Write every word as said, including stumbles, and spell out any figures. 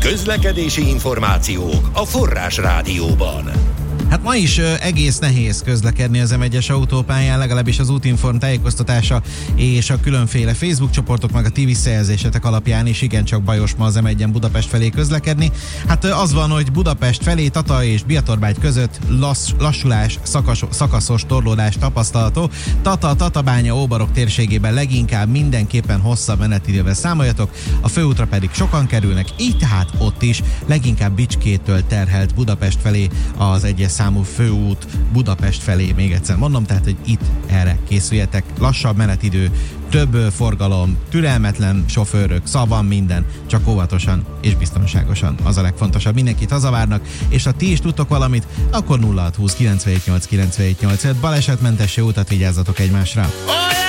Közlekedési információk a Forrás Rádióban. Hát ma is ö, egész nehéz közlekedni az em egyes autópályán, legalábbis az Útinform tájékoztatása és a különféle Facebook csoportok meg a ti visszajelzésetek alapján is igencsak bajos ma az em egyen Budapest felé közlekedni. Hát ö, az van, hogy Budapest felé Tata és Biatorbágy között lassz, lassulás, szakas, szakaszos torlódás tapasztalható. Tata, Tatabánya, Óbarok térségében leginkább mindenképpen hosszabb menetidővel számoljatok, a főútra pedig sokan kerülnek, így tehát ott is leginkább Bicskétől terhelt Budapest felé az egyes számú főút Budapest felé, még egyszer mondom, tehát, hogy itt erre készüljetek. Lassabb menetidő, több forgalom, türelmetlen sofőrök, szavan minden, csak óvatosan és biztonságosan. Az a legfontosabb, mindenkit hazavárnak, és ha ti is tudtok valamit, akkor nulla hat húsz kilencvenhét nyolc kilencvenhét nyolc balesetmentessé utat, vigyázzatok egymásra.